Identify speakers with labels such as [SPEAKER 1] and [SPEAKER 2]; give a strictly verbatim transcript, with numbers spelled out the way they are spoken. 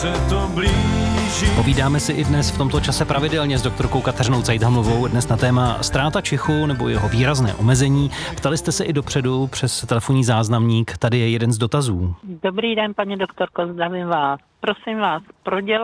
[SPEAKER 1] se to blíží.
[SPEAKER 2] Povídáme si i dnes v tomto čase pravidelně s doktorkou Kateřinou Cajthamlovou, dnes na téma ztráta čichu nebo jeho výrazné omezení. Ptali jste se i dopředu přes telefonní záznamník, tady je jeden z dotazů.
[SPEAKER 3] Dobrý den, paní doktorko, zdravím vás. Prosím vás, prodělala